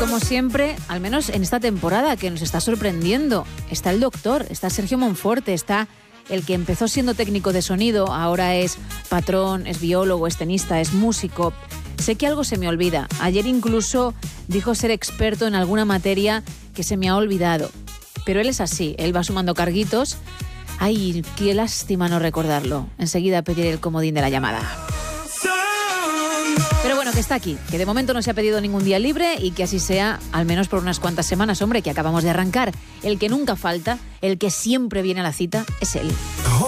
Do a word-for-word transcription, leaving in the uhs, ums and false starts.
como siempre, al menos en esta temporada que nos está sorprendiendo, está el doctor, está Sergio Monforte, está el que empezó siendo técnico de sonido, ahora es patrón, es biólogo, es tenista, es músico. Sé que algo se me olvida. Ayer incluso dijo ser experto en alguna materia que se me ha olvidado. Pero él es así, él va sumando carguitos. Ay, qué lástima no recordarlo. Enseguida pediré el comodín de la llamada. Pero bueno, que está aquí, que de momento no se ha pedido ningún día libre y que así sea, al menos por unas cuantas semanas, hombre, que acabamos de arrancar. El que nunca falta, el que siempre viene a la cita, es él.